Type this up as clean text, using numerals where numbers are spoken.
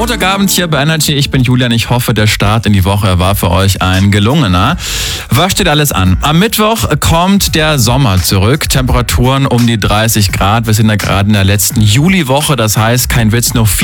Montagabend hier bei Energy. Ich bin Julian. Ich hoffe, der Start in die Woche war für euch ein gelungener. Was steht alles an? Am Mittwoch kommt der Sommer zurück. Temperaturen um die 30 Grad. Wir sind ja gerade in der letzten Juliwoche. Das heißt, kein Witz, nur